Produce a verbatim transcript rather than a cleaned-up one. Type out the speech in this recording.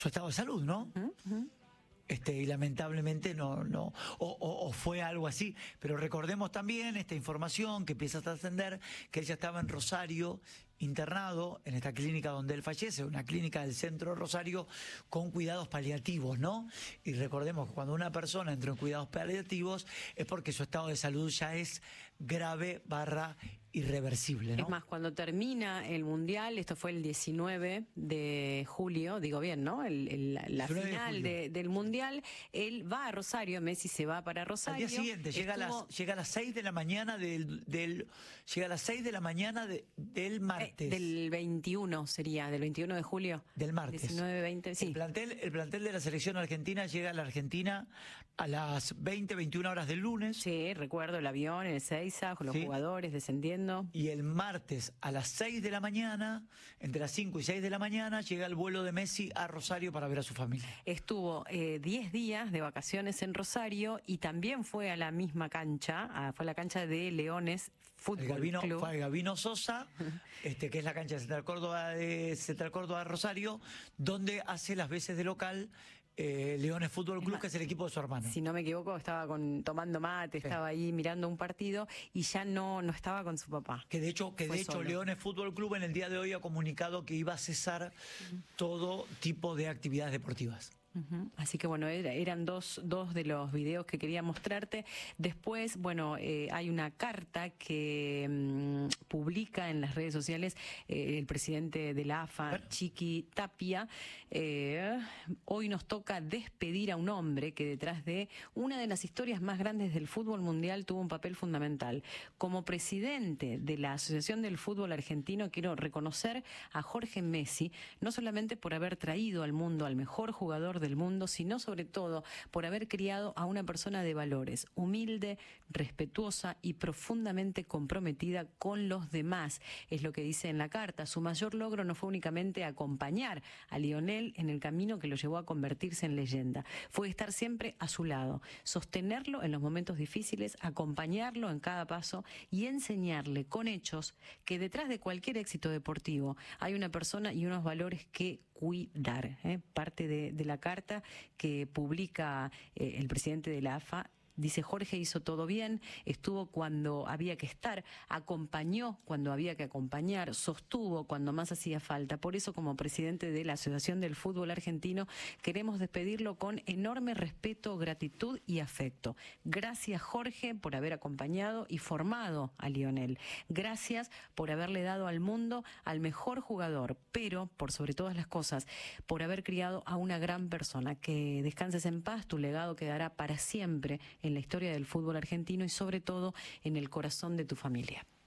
su estado de salud, ¿no? Uh -huh. Este, y lamentablemente no, no, o, o, o fue algo así. Pero recordemos también esta información que empieza a trascender, que él ya estaba en Rosario, internado en esta clínica donde él fallece, una clínica del centro de Rosario con cuidados paliativos, ¿no? Y recordemos que cuando una persona entra en cuidados paliativos es porque su estado de salud ya es grave barra irreversible, ¿no? Es más, cuando termina el Mundial, esto fue el diecinueve de julio, digo bien, ¿no? El, el, la final de de, del Mundial, él va a Rosario, Messi se va para Rosario. Al día siguiente, llega, Estuvo... a las, llega a las seis de la mañana del, del llega a las seis de la mañana de, del martes. Eh, del veintiuno sería, del veintiuno de julio. Del martes. diecinueve, veinte, sí. El plantel, el plantel de la selección argentina llega a la Argentina a las veinte, veintiuna horas del lunes. Sí, recuerdo el avión, el Ezeiza, con los sí. jugadores descendiendo. Y el martes a las seis de la mañana, entre las cinco y seis de la mañana, llega el vuelo de Messi a Rosario para ver a su familia. Estuvo eh, diez días de vacaciones en Rosario y también fue a la misma cancha, a, fue a la cancha de Leones Fútbol el Gabino, Club. Fue al Gabino Sosa, este, que es la cancha de Central Córdoba de Central Córdoba Rosario, donde hace las veces de local eh, Leones Fútbol Club, que es el equipo de su hermano. Si no me equivoco, estaba con, tomando mate, sí. estaba ahí mirando un partido y ya no, no estaba con su papá. Que de hecho, que de hecho solo. Leones Fútbol Club en el día de hoy ha comunicado que iba a cesar uh-huh. todo tipo de actividades deportivas. Uh-huh. Así que bueno, era, eran dos, dos de los videos que quería mostrarte. Después, bueno, eh, hay una carta que mmm, publica en las redes sociales eh, el presidente de la A F A, bueno. Chiqui Tapia. Eh, hoy nos toca despedir a un hombre que detrás de una de las historias más grandes del fútbol mundial tuvo un papel fundamental. Como presidente de la Asociación del Fútbol Argentino, quiero reconocer a Jorge Messi, no solamente por haber traído al mundo al mejor jugador del mundo, sino sobre todo por haber criado a una persona de valores, humilde, respetuosa y profundamente comprometida con los demás. Es lo que dice en la carta. Su mayor logro no fue únicamente acompañar a Lionel en el camino que lo llevó a convertirse en leyenda. Fue estar siempre a su lado, sostenerlo en los momentos difíciles, acompañarlo en cada paso y enseñarle con hechos que detrás de cualquier éxito deportivo hay una persona y unos valores que cuidar. ¿eh? Parte de, de la carta que publica eh, el presidente de la A F A. Dice: Jorge hizo todo bien, estuvo cuando había que estar, acompañó cuando había que acompañar, sostuvo cuando más hacía falta. Por eso, como presidente de la Asociación del Fútbol Argentino, queremos despedirlo con enorme respeto, gratitud y afecto. Gracias, Jorge, por haber acompañado y formado a Lionel. Gracias por haberle dado al mundo al mejor jugador, pero, por sobre todas las cosas, por haber criado a una gran persona. Que descanses en paz, tu legado quedará para siempre en la historia del fútbol argentino y sobre todo en el corazón de tu familia.